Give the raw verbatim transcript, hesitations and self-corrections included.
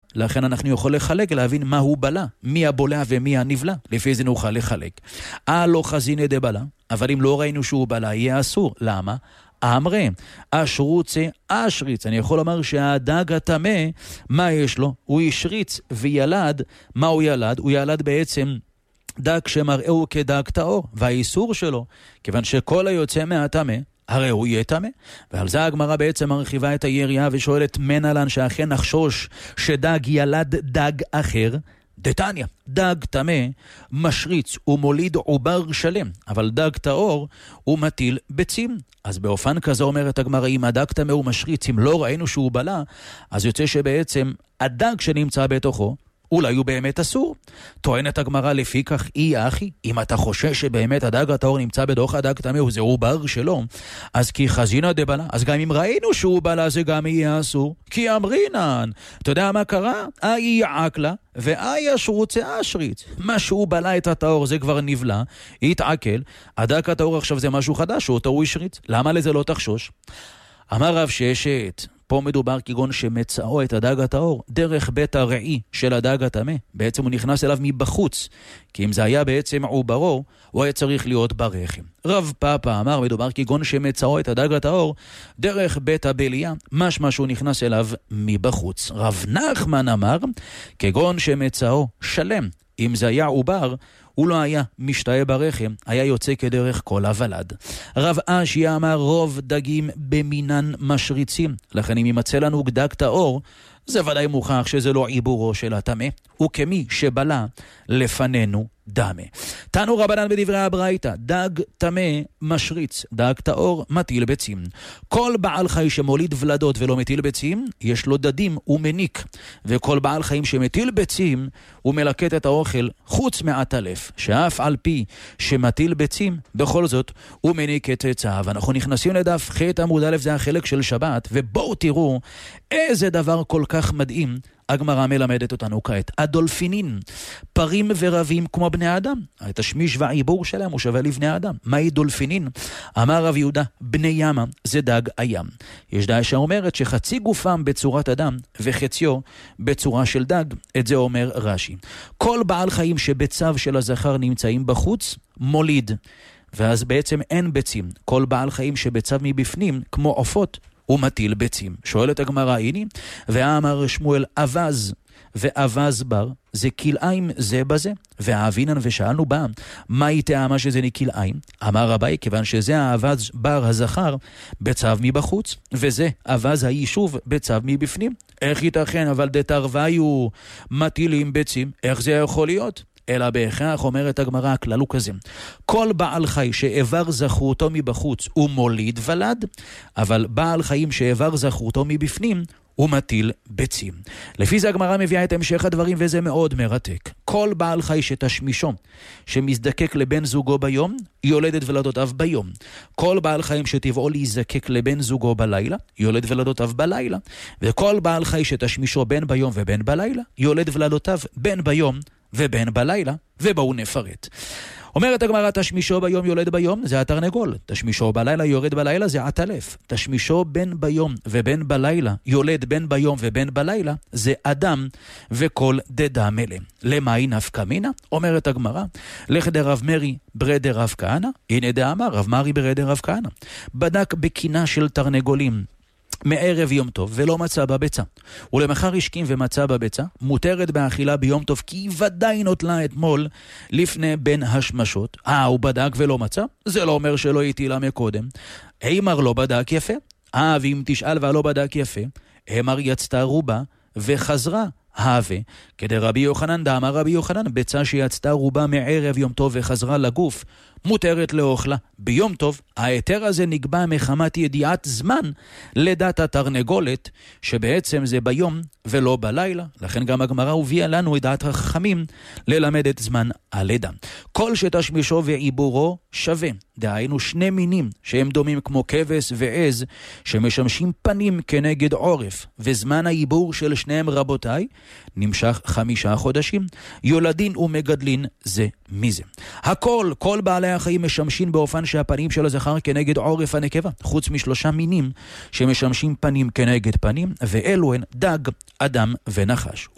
לכן אנחנו יכול לחלק, להבין מה הוא בלע, מי הבולע ומי הנבלע, לפי זה נוכל לחלק. אה לא חזינה דבלע, אבל אם לא ראינו שהוא בלע, יהיה אסור. למה? אמרי, אשרוצה אשריץ. אני יכול לומר שהדג הטמא, מה יש לו? הוא ישריץ וילד. מה הוא ילד? הוא ילד בעצם דג שמראהו כדג טהור, והאיסור שלו, כיוון שכל היוצא מהטמא, הרי הוא יהיה טמא. ועל זה הגמרא בעצם מרחיבה את היריעה ושואלת מנהלן שאכן נחשוש שדג ילד דג אחר. דתניא, דג טמא משריץ ומוליד עובר שלם, אבל דג טהור הוא מטיל ביצים. אז באופן כזה אומרת הגמרא, אם הדג טמא הוא משריץ, אם לא ראינו שהוא בלע, אז יוצא שבעצם הדג שנמצא בתוכו אולי הוא באמת אסור. טוענת הגמרא לפי כך אי אחי, אם אתה חושש שבאמת הדג הטהור נמצא בתוך הדג טמא וזה עובר שלו, אז כי חזינה דבלע, אז גם אם ראינו שהוא בלע זה גם יהיה אסור. כי אמרינן, אתה יודע מה קרה? אי עקלה ואי אשרוצה אשריץ. מה שהוא בלע את הטהור זה כבר נבלע, יתעקל. הדג הטהור עכשיו זה משהו חדש, הוא אותו הוא ישריץ. למה לזה לא תחשוש? אמר רב ששת, פה מדובר כגון שמצאו את הדג הטהור דרך בית הרעי של הדג הטמא. בעצם הוא נכנס אליו מבחוץ, כי אם זה היה בעצם עוברו, הוא היה צריך להיות ברחם. רב פאפה אמר, מדובר כגון שמצאו את הדג הטהור דרך בית הבליה, משמע שהוא נכנס אליו מבחוץ. רב נחמן אמר, כגון שמצאו שלם, אם זה היה עובר, הוא לא היה משתאה ברחם, היה יוצא כדרך כל הוולד. רב אשי אמר, רוב דגים במינן משריצים, לכן אם ימצא לנו דג טהור, זה ודאי מוכח שזה לא עיבורו של הטמא, וכמי שבלע לפנינו דמה. תנו רבנן בדברי הברייתא, דג טמא משריץ, דג טהור מטיל ביצים. כל בעל חי שמוליד ולדות ולא מטיל ביצים, יש לו דדים ומניק, וכל בעל חיים שמטיל ביצים, הוא מלקט את האוכל חוץ מעטלף, שאף על פי שמטיל ביצים, בכל זאת הוא מניק את צאיו. אנחנו נכנסים לדף ח' עמוד א', זה החלק של שבת, ובואו תראו איזה דבר כל כך מדהים הגמרא מלמדת אותנו כעת. הדולפינין, פרים ורבים כמו בני אדם. התשמיש והעיבור שלהם הוא שווה לבני אדם. מהי דולפינין? אמר רב יהודה, בני ימה זה דג הים. יש דעה שאומרת שחצי גופם בצורת אדם וחציו בצורה של דג. את זה אומר רש"י. כל בעל חיים שבצו של הזכר נמצאים בחוץ, מוליד. ואז בעצם אין ביצים. כל בעל חיים שבצו מבפנים, כמו עופות, הוא מטיל ביצים. שואלת הגמרא, הנה, ואמר שמואל, אבז ואבז בר, זה כלאיים זה בזה. והאבינן ושאלנו בה, מהי טעמה שזה נקלאיים? אמר רבי, כיוון שזה האבז בר הזכר בצו מבחוץ, וזה אבז היישוב בצו מבפנים. איך ייתכן? אבל דתרוויו מטילים ביצים, איך זה יכול להיות? אלא בהכרח אומרת הגמרא, הכלל הוא כזה. כל בעל חי שאיבר זכרותו מבחוץ הוא מוליד ולד, אבל בעל חיים שאיבר זכרותו מבפנים הוא מטיל ביצים. לפי זה הגמרא מביאה את המשך הדברים, וזה מאוד מרתק. כל בעל חי שתשמישו, שמזדקק לבן זוגו ביום, יולדת ולדותיו ביום. כל בעל חיים שטבעו להיזקק לבן זוגו בלילה, יולד ולדותיו בלילה. וכל בעל חי שתשמישו בין ביום ובין בלילה, יולד ולדותיו בין ביום ובין בלילה, ובואו נפרט. אומרת הגמרא, תשמישו ביום יולד ביום, זה התרנגול. תשמישו בלילה יורד בלילה, זה עטלף. תשמישו בין ביום ובין בלילה, יולד בין ביום ובין בלילה, זה אדם וכל דדה מלא. למאי נפקא מינה? אומרת הגמרא, לכדי רב מרי ברדר רב כהנא, הנה דאמר רב מרי ברדר רב כהנא, בדק בקינה של תרנגולים מערב יום טוב ולא מצא בביצה, ולמחר השכים ומצא בביצה, מותרת באכילה ביום טוב, כי ודאי נוטלה אתמול לפני בין השמשות. אה, הוא בדק ולא מצא? זה לא אומר שלא הטילה מקודם. אמר לא בדק יפה. אה, ואם תשאל ולא בדק יפה, אמר יצתה רובה וחזרה הווה, כדי רבי יוחנן דאמר רבי יוחנן, ביצה שיצתה רובה מערב יום טוב וחזרה לגוף, מותרת לאוכלה ביום טוב. ההיתר הזה נקבע מחמת ידיעת זמן לידת התרנגולת, שבעצם זה ביום ולא בלילה. לכן גם הגמרא הביאה לנו את דעת החכמים ללמד את זמן הלידה. כל שתשמישו ועיבורו שווה, דהיינו שני מינים שהם דומים כמו כבש ועז, שמשמשים פנים כנגד עורף, וזמן העיבור של שניהם רבותיי נמשך חמישה חודשים. יולדין ומגדלין זה מזה. הכל, כל בעלי החיים משמשים באופן שהפנים של הזכר כנגד עורף הנקבה, חוץ משלושה מינים שמשמשים פנים כנגד פנים, ואלו הן דג, אדם ונחש.